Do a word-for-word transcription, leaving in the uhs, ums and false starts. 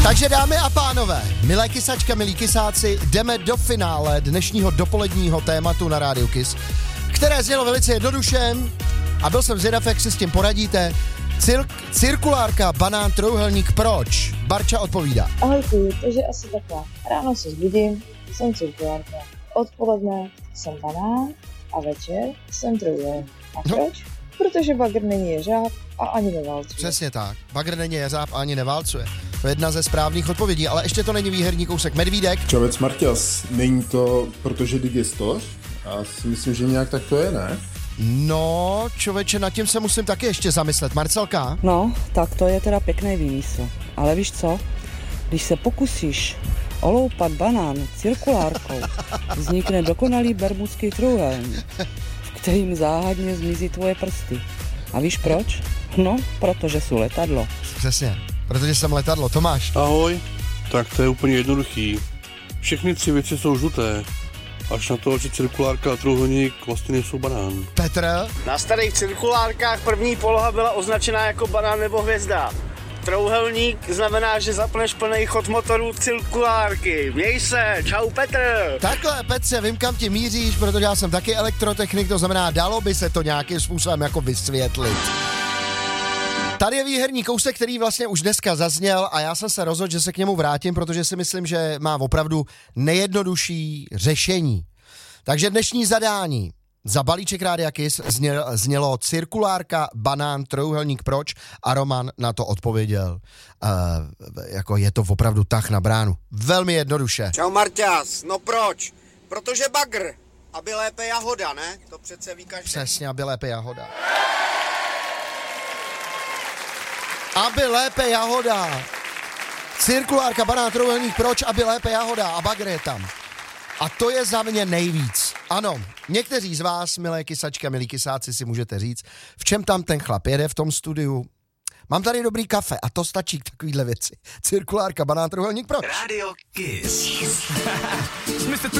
Takže dámy a pánové, milé kysačka, milí kysáci, jdeme do finále dnešního dopoledního tématu na Rádiu Kiss, které znělo velice jednoduše a byl jsem zvědav, jak si s tím poradíte. Cir- cirkulárka, banán, trojúhelník, proč? Barča odpovídá. Ahojku, takže asi takhle. Ráno se zbudím, jsem cirkulárka. Odpoledne jsem banán a večer jsem trojúhelník. A no. proč? Protože bagr není jeřáb a ani neválcuje. Přesně tak. Bagr není jeřáb a ani neválcuje. To je jedna ze správných odpovědí, ale ještě to není výherní kousek. Medvídek. Čovec Marťas, není to protože digestoř? Já si myslím, že nějak tak to je, ne? No, člověče, nad tím se musím taky ještě zamyslet. Marcelka? No, tak to je teda pěkný výmysl. Ale víš co? Když se pokusíš oloupat banán cirkulárkou, vznikne dokonalý bermudský trojúhelník, v kterým záhadně zmizí tvoje prsty. A víš proč? No, protože jsou letadlo. Přesně, protože jsem letadlo. Tomáš. Ahoj, tak to je úplně jednoduchý. Všechny tři věci jsou žluté. Až na to, že cirkulárka a trojúhelník vlastně nejsou banán. Petr? Na starých cirkulárkách první poloha byla označená jako banán nebo hvězda. Trojúhelník znamená, že zapneš plný chod motoru cirkulárky. Měj se, čau Petr. Takhle, Petře, vím, kam ti míříš, protože já jsem taky elektrotechnik, to znamená, dalo by se to nějakým způsobem jako vysvětlit. Tady je výherní kousek, který vlastně už dneska zazněl a já jsem se rozhodl, že se k němu vrátím, protože si myslím, že má opravdu nejjednodušší řešení. Takže dnešní zadání za balíček Rádia Kiss znělo, znělo cirkulárka, banán, trojúhelník, proč? A Roman na to odpověděl, uh, jako je to opravdu tah na bránu. Velmi jednoduše. Čau Marťas, no proč? Protože bagr, aby lépe jahoda, ne? To přece ví každý. Přesně, aby lépe jahoda. Aby lépe jahoda. Cirkulárka, banán, trojúhelník, proč? Aby lépe jahoda a bagr je tam. A to je za mě nejvíc. Ano, někteří z vás, milé kysačky a milí kysáci, si můžete říct, v čem tam ten chlap jede v tom studiu. Mám tady dobrý kafe a to stačí k takovýhle věci. Cirkulárka, banán, trojúhelník, proč? Radio Kiss.